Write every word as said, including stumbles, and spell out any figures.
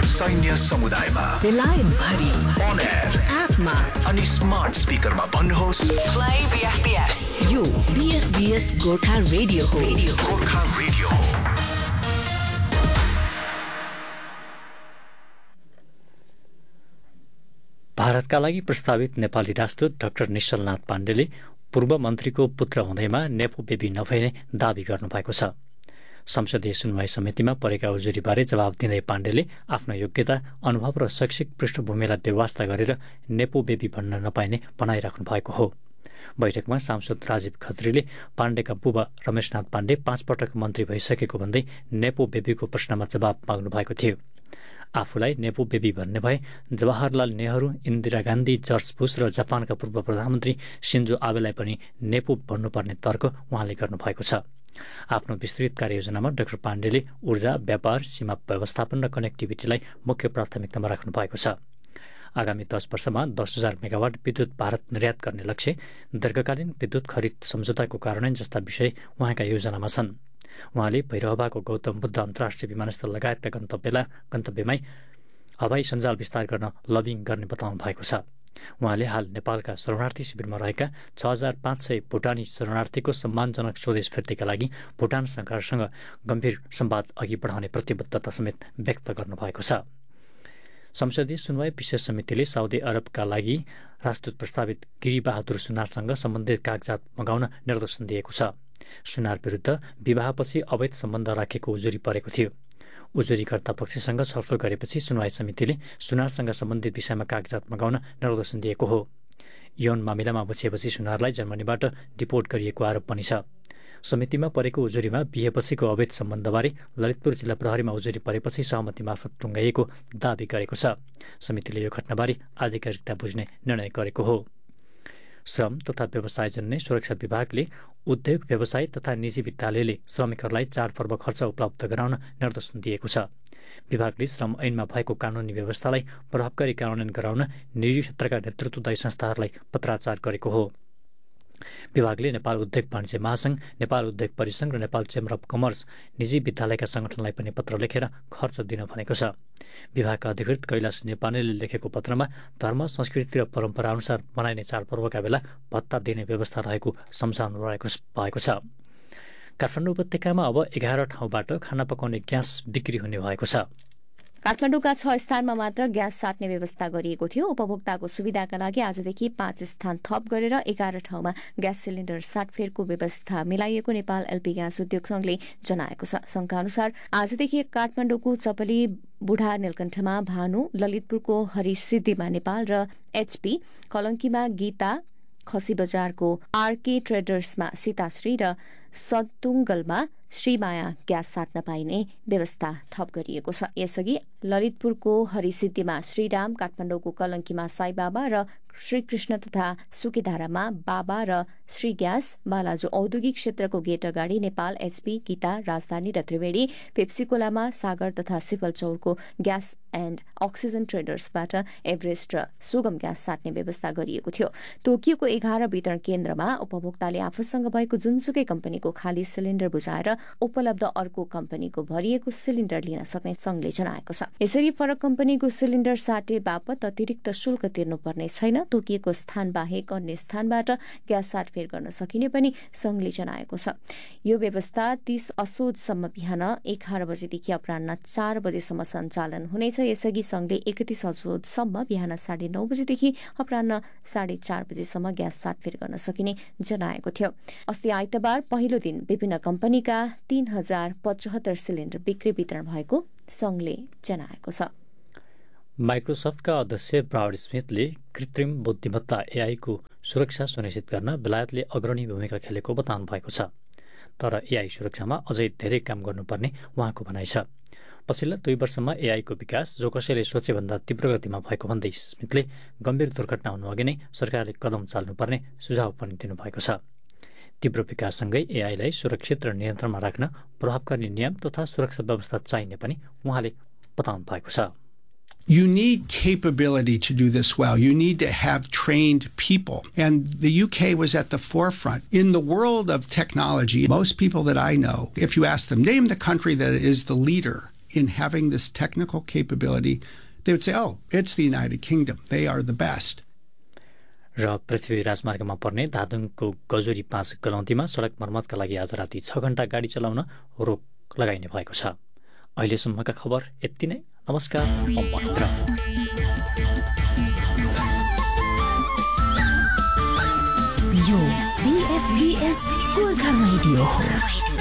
सैन्य समुदायमा बेलायत भरि on air एपमा अनि स्मार्ट स्पिकरमा भन्नुहोस् Play B F B S. यो B F B S Gorkha radio हो गोर्खा रेडियो हो। भारतका लागि प्रस्तावित नेपाली राजदूत डाक्टर निश्चलनाथ पाण्डेले पूर्व मन्त्रीको पुत्र हुँदैमा नेपो बेबी नभइने दावी गर्नुभएको छ। संसदीय सुनवाई समितिमा परेका उजुरीबारे जवाब दिँदै पाण्डेले आफ्नो योग्यता, अनुभव र शैक्षिक पृष्ठभूमिलाई बेवास्ता गरेर नेपो बेबी भन्न नपाइने भनाइराख्नु भएको हो। बैठकमा सांसद राजीव खत्रीले पाण्डेका बुबा रमेशनाथ पाण्डे पाँच पटक मन्त्री भइसकेको भन्दै नेपो बेबीको प्रश्नमा जवाब माग्नु भएको थियो। आफूलाई नेपो बेबी भन्ने भए जवाहरलाल नेहरू, इन्दिरा गान्धी, जर्ज बुश र जापानका पूर्व प्रधानमन्त्री सिन्जो आबेलाई पनि नेपो भन्नुपर्ने तर्क उहाँले गर्नुभएको छ। आफ्नो विस्तृत कार्ययोजनामा डाक्टर पाण्डेले ऊर्जा, व्यापार, सीमा व्यवस्थापन र कनेक्टिभिटीलाई मुख्य प्राथमिकतामा राख्नु भएको छ। आगामी दस वर्षमा दस हजार मेगावाट विद्युत भारत निर्यात गर्ने लक्ष्य, दीर्घकालीन विद्युत खरिद सम्झौताको कार्यान्वयन जस्ता विषय उहाँका योजनामा छन्। उहाँले भैरहवाको गौतम बुद्ध अन्तर्राष्ट्रिय विमानस्थल लगायतका गन्तव्यला गन्तव्यमै हवाई सञ्जाल विस्तार गर्न लबिङ गर्ने बताउनु भएको छ। उहाँले हाल नेपालका शरणार्थी शिविरमा रहेका छ हजार पाँच सय भुटानी शरणार्थीको सम्मानजनक स्वदेश फिर्तीका लागि भुटान सरकारसँग गम्भीर संवाद अघि बढाउने प्रतिबद्धता समेत व्यक्त गर्नुभएको छ। संसदीय सुनवाई विशेष समितिले साउदी अरबका लागि राजदूत प्रस्तावित गिरिबहादुर सुनारसँग सम्बन्धित कागजात मगाउन निर्देशन दिएको छ। सुनार विरुद्ध विवाहपछि अवैध सम्बन्ध राखेको उजुरी परेको थियो। उजुरीकर्ता पक्षसँग छलफल गरेपछि सुनवाई समितिले सुनारसँग सम्बन्धित विषयमा कागजात मगाउन निर्देशन दिएको हो। यौन मामिलामा बसेपछि सुनारलाई जर्मनीबाट डिपोर्ट गरिएको आरोप पनि छ। समितिमा परेको उजुरीमा बिहेपछिको अवैध सम्बन्धबारे ललितपुर जिल्ला प्रहरीमा उजुरी परेपछि सहमति मार्फत टुङ्गाइएको दावी गरेको छ। समितिले यो घटनाबारे आधिकारिकता बुझ्ने निर्णय गरेको हो। श्रम तथा व्यवसाय जन्य सुरक्षा विभागले उद्योग, व्यवसाय तथा निजी विद्यालयले श्रमिकहरूलाई चाडपर्व खर्च उपलब्ध गराउन निर्देशन दिएको छ। विभागले श्रम ऐनमा भएको कानुनी व्यवस्थालाई प्रभावकारी कार्यान्वयन गराउन निजी क्षेत्रका नेतृत्वदायी संस्थाहरूलाई पत्राचार गरेको हो। विभागले नेपाल उद्योग वाणिज्य महासंघ, नेपाल उद्योग परिसंघ र नेपाल चेम्बर अफ कमर्स निजी विद्यालयका संगठनलाई पनि पत्र लेखेर खर्च दिन भनेको छ। विभागका अधिकृत कैलाश नेपालीले लेखेको पत्रमा धर्म, संस्कृति र परम्परा अनुसार मनाइने चाडपर्वका बेला भत्ता दिने व्यवस्था रहेको सम्झाउनु रहेको भएको छ। काठमाडौँ उपत्यकामा अब एघार ठाउँबाट खाना पकाउने ग्यास बिक्री हुने भएको छ। काठमाडौँका छ स्थानमा मात्र ग्यास साट्ने व्यवस्था गरिएको थियो। उपभोक्ताको सुविधाका लागि आजदेखि पाँच स्थान थप गरेर एघार ठाउँमा ग्यास सिलिण्डर साटफेरको व्यवस्था मिलाइएको नेपाल एलपी ग्यास उद्योग संघले जनाएको छ। संघका अनुसार आजदेखि काठमाडौँको चपली बुढा नीलकण्ठमा भानु, ललितपुरको हरिसिद्धिमा नेपाल र एचपी, कलंकीमा गीता, खसी बजारको आरके ट्रेडर्समा सीताश्री र सतुङ्गलमा श्रीमाया ग्यास साट्न पाइने व्यवस्था थप गरिएको छ। यसअघि ललितपुरको हरिसिद्धिमा श्रीराम, काठमाडौँको कलंकीमा साईबाबा र श्रीकृष्ण तथा सुकेधारामा बाबा र श्री ग्यास, बालाजु औद्योगिक क्षेत्रको गेट अगाडि नेपाल एचपी, गीता, राजधानी र त्रिवेणी, पेप्सिकोलामा सागर तथा सिफलचौरको ग्यास एण्ड अक्सिजन ट्रेडर्सबाट एभरेस्ट र सुगम ग्यास साट्ने व्यवस्था गरिएको थियो। तोकिएको एघार वितरण केन्द्रमा उपभोक्ताले आफूसँग भएको जुनसुकै कम्पनीको खाली सिलिण्डर बुझाएर उपलब्ध अर्को कम्पनीको भरिएको सिलिण्डर लिन सक्ने संघले जनाएको छ। यसरी फरक कम्पनीको सिलिण्डर साटे बापत अतिरिक्त शुल्क तिर्नुपर्ने छैन। तोकिएको स्थान बाहेक अन्य स्थानबाट ग्यास साटफेर गर्न सकिने पनि संघले जनाएको छ। यो व्यवस्था तीस असोजसम्म बिहान एघार बजेदेखि अपराह्न चार बजेसम्म सञ्चालन हुनेछ। यसअघि संघले एकतीस असोजसम्म बिहान साढे नौ बजेदेखि अपराह्न साढे चार बजेसम्म ग्यास साटफेर गर्न सकिने जनाएको थियो। अस्ति आइतबार पहिलो दिन विभिन्न कम्पनीका तीन हजार पचहत्तर सिलिण्डर बिक्री वितरण भएको संघले जनाएको छ। माइक्रोसफ्टका अध्यक्ष ब्राड स्मिथले कृत्रिम बुद्धिमत्ता एआईको सुरक्षा सुनिश्चित गर्न बेलायतले अग्रणी भूमिका खेलेको बताउनु भएको छ। तर एआई सुरक्षामा अझै धेरै काम गर्नुपर्ने उहाँको भनाइ छ। पछिल्ला दुई वर्षमा एआईको विकास जो कसैले सोचेभन्दा तीव्र गतिमा भएको भन्दै स्मिथले गम्भीर दुर्घटना हुनुअघि नै सरकारले कदम चाल्नुपर्ने सुझाव पनि दिनुभएको छ। तीव्र विकाससँगै एआईलाई सुरक्षित र नियन्त्रणमा राख्न प्रभावकारी नियम तथा सुरक्षा व्यवस्था चाहिने पनि उहाँले बताउनु भएको छ। You need capability to do this well. You need to have trained people. And the U K was at the forefront. In the world of technology, most people that I know, if you ask them, name the country that is the leader in having this technical capability, they would say, oh, it's the United Kingdom. They are the best. र पृथ्वी राजमार्गमा पर्ने धादुङको गजुरी पाँच गलौतीमा सडक मर्मतका लागि आज राति छ घण्टा गाडी चलाउन रोक लगाइने भएको छ। अहिलेसम्मका खबर यति नै। नमस्कार, म महेन्द्र। यो बीएफबीएस गोर्खा रेडियो हो।